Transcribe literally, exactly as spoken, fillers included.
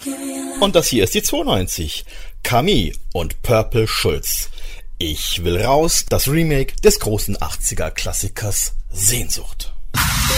Und das hier ist die zweiundneunzig. Camille und Purple Schulz. Ich will raus, das Remake des großen achtziger Klassikers Sehnsucht.